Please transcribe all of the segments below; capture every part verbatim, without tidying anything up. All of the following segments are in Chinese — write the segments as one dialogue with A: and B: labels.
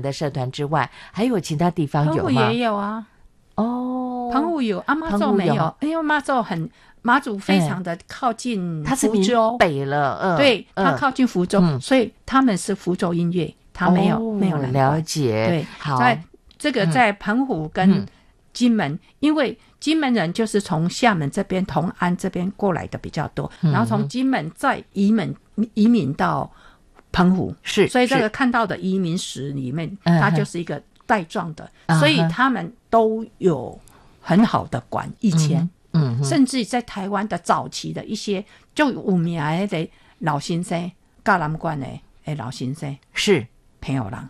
A: 的社团之外，还有其他地方有吗？
B: 澎湖也有啊。
A: 哦，
B: 澎湖有啊，妈祖没有，因为妈祖很马祖非常的靠近福州，
A: 它是闽北了，嗯，
B: 对，
A: 嗯、
B: 它靠近福州、嗯，所以他们是福州音乐，它没有、
A: 哦、
B: 没有南
A: 了解。
B: 对，
A: 好，
B: 在这个在澎湖跟金门、嗯，因为金门人就是从厦门这边、同安这边过来的比较多，嗯、然后从金门再移民移民到澎湖，
A: 是，
B: 所以这个看到的移民史里面，它就是一个带状的、
A: 嗯，
B: 所以他们都有很好的馆，以前。
A: 嗯嗯、
B: 甚至在台湾的早期的一些就有名的老先生，教南馆的老先生
A: 是
B: 朋友人。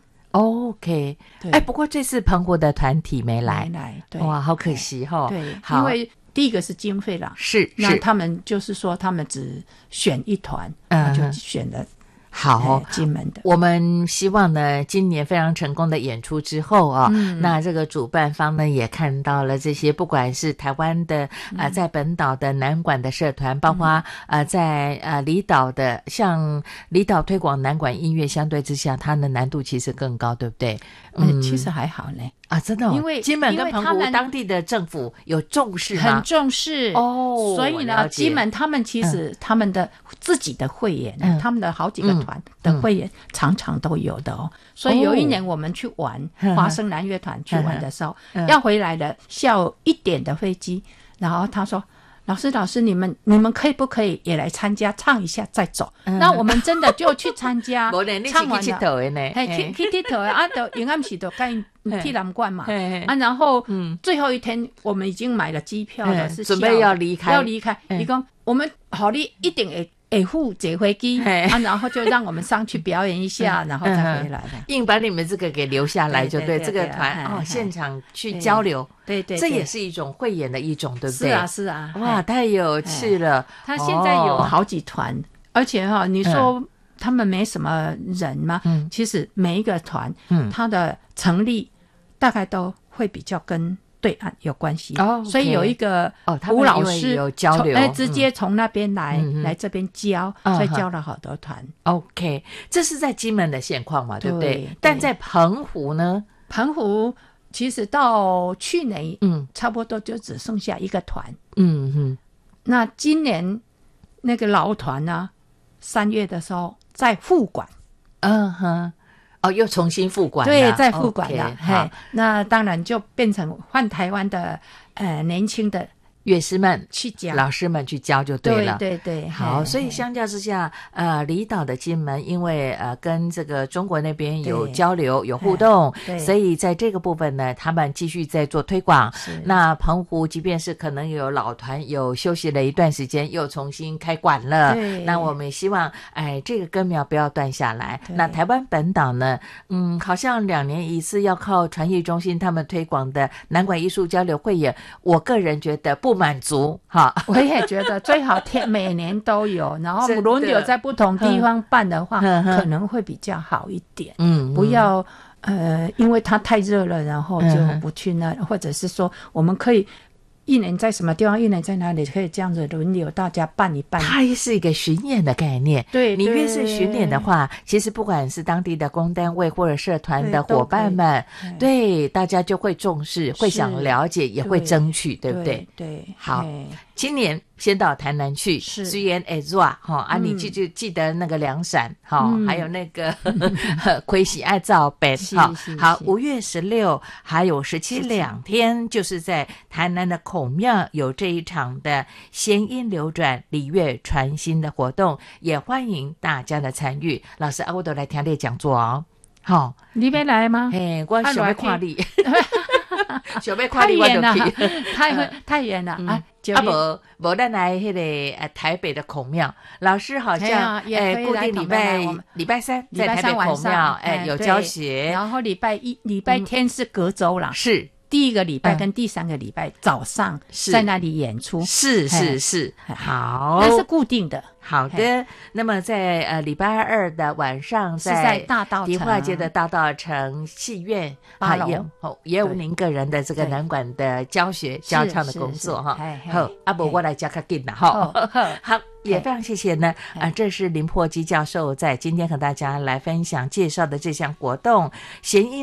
A: OK， 哎，不过这次澎湖的团体没来，
B: 没来，对，
A: 哇，好可惜哈、哦。
B: 对，因为第一个是经费啦，
A: 是，
B: 那他们就是说他们只选一团，
A: 嗯，
B: 就选了。
A: 好，
B: 金门的，
A: 我们希望呢，今年非常成功的演出之后啊、哦嗯，那这个主办方呢也看到了这些，不管是台湾的啊、呃，在本岛的南管的社团，包括啊、嗯呃，在呃离岛的，像离岛推广南管音乐，相对之下，它的难度其实更高，对不对？
B: 嗯，其实还好呢。
A: 啊，真的、哦，
B: 因为
A: 金门跟澎湖当地的政府有重视吗？
B: 很重视
A: 哦，
B: 所以呢，金门他们其实、嗯、他们的自己的会员、嗯，他们的好几个团的会员常常都有的哦。嗯、所以有一年我们去玩、哦、华声蓝乐团去玩的时候，嗯、要回来了下午一点的飞机，然后他说。老师，老师，你们你们可以不可以也来参加唱一下再走？嗯、那我们真的就去参加，唱完了，哎，去去佚佗的啊，都永暗时都该去南馆嘛，啊，然后、嗯、最后一天我们已经买了机票了，是
A: 准备要离开，
B: 要离开。你讲我们好，你一定会。会付坐飞机啊，然后就让我们上去表演一下，然后再回来的，
A: 硬把你们这个给留下来就对。这个团哦，现场去交流，
B: 对对，
A: 这也是一种汇演的一种，对不对？
B: 是啊是啊，
A: 哇，太有趣了。
B: 他现在有好几团，而且哈，你说他们没什么人吗？嗯，其实每一个团，嗯，它的成立大概都会比较跟。对岸有关系、
A: oh, okay.
B: 所以有一个吴老师
A: 有交流，
B: 哎，直接从那边来、嗯、来这边教、嗯，所以教了好多团。
A: OK， 这是在金门的现况嘛，对不对？对，但在澎湖呢？
B: 澎湖其实到去年，嗯，差不多就只剩下一个团。
A: 嗯哼，
B: 那今年那个老团呢，三月的时候在复馆。
A: 嗯哼。哦，又重新复管了，
B: 对，再复管了。
A: Okay, 好，
B: 那当然就变成换台湾的呃年轻的
A: 乐师们
B: 去教，
A: 老师们去教就对了。
B: 对对对，
A: 好，所以相较之下，呃，离岛的金门因为呃跟这个中国那边有交流有互动，所以在这个部分呢，他们继续在做推广。那澎湖即便是可能有老团有休息了一段时间，又重新开馆了。那我们也希望，哎，这个根苗不要断下来。那台湾本岛呢，嗯，好像两年一次要靠传艺中心他们推广的南管艺术交流汇演，我个人觉得不满足哈，
B: 我也觉得最好天每年都有，然后轮流在不同地方办的话，可能会比较好一点。嗯，不要呃，因为它太热了，然后就不去那，或者是说我们可以。一年在什么地方，一年在哪里，可以这样子轮流，大家办一办。
A: 它也是一个巡演的概念。
B: 对，
A: 你越是巡演的话，其实不管是当地的公单位或者社团的伙伴们，对，对大家就会重视，会想了解，也会争取，对不对？
B: 对，对
A: 好，今年先到台南去，虽然会热哈啊，你记就记得那个凉伞哈，嗯、还有那个亏喜爱照北哈。好，五月十六还有十七两天，就是在台南的孔庙有这一场的弦音流转、礼乐传心的活动，也欢迎大家的参与。老师啊，我都来听你讲座哦。好，
B: 你要来吗？
A: 嘿，我想要看你。想要看
B: 你
A: 我就
B: 去，太太远了、嗯、啊！
A: 啊，无无咱来迄个呃台北的孔庙，老师好像诶固定礼拜礼拜三在台北孔庙诶有教学，
B: 然后礼拜一礼拜天是隔周啦，
A: 嗯、是。
B: 第一个礼拜跟第三个礼拜早上在那里演出，
A: 是是是，好，
B: 那是固定的。
A: 好的，那么在呃礼拜二的晚上，
B: 在大道城
A: 迪化街的大道城戏院啊，也哦也有您个人的这个南管的教学教唱的工作哈。好，阿伯我来加较紧了哈。好，也非常谢谢呢啊，这是林珀基教授在今天和大家来分享介绍的这项活动弦音。